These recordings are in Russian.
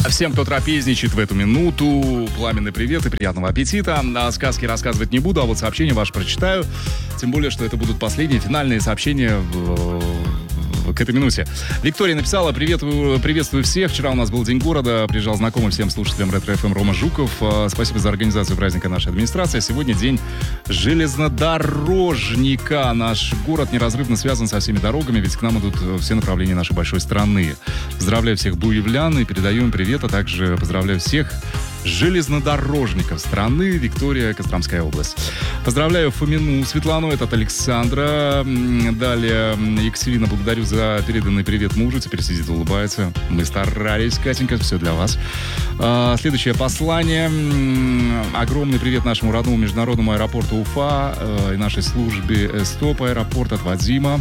Всем, кто трапезничает в эту минуту, пламенный привет и приятного аппетита. Сказки рассказывать не буду, а вот сообщения ваши прочитаю. Тем более, что это будут последние, финальные сообщения к этой минуте. Виктория написала: приветствую всех. Вчера у нас был День города. Приезжал знакомый всем слушателям Ретро-ФМ Рома Жуков. Спасибо за организацию праздника нашей администрации. Сегодня день железнодорожника. Наш город неразрывно связан со всеми дорогами, ведь к нам идут все направления нашей большой страны. Поздравляю всех буевлян и передаю им привет, а также поздравляю всех железнодорожников страны. Виктория, Костромская область. Поздравляю Фомину Светлану, это от Александра. Далее Екатерина, благодарю за переданный привет мужу. Теперь сидит, улыбается. Мы старались, Катенька, все для вас. Следующее послание. Огромный привет нашему родному международному аэропорту Уфа и нашей службе СТОП аэропорт от Вадима.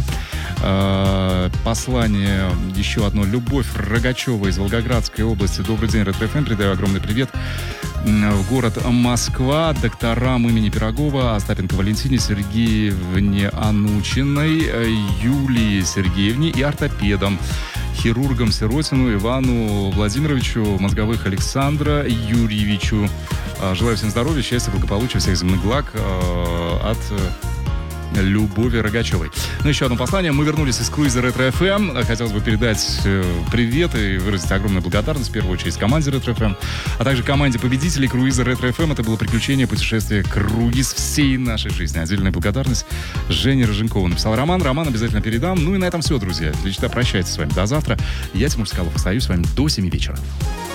Послание еще одно. Любовь Рогачева из Волгоградской области. Добрый день, Ретро-ФМ. Передаю огромный привет в город Москва докторам имени Пирогова, Остапенко Валентине, Сергеевне Анучиной, Юлии Сергеевне и ортопедам, хирургам Сиротину, Ивану Владимировичу, Мозговых Александра Юрьевичу. Желаю всем здоровья, счастья, благополучия, всех земных благ от Любови Рогачевой. Ну, еще одно послание. Мы вернулись из круиза Ретро-ФМ. Хотелось бы передать привет и выразить огромную благодарность, в первую очередь, команде Ретро-ФМ, а также команде победителей круиза Ретро-ФМ. Это было приключение, путешествие, круиз всей нашей жизни. Отдельная благодарность Жене Рыженкову. Написал Роман. Роман обязательно передам. Ну и на этом все, друзья. Лично прощайтесь с вами до завтра. Я, Тимур Скалов, остаюсь с вами до 7 вечера.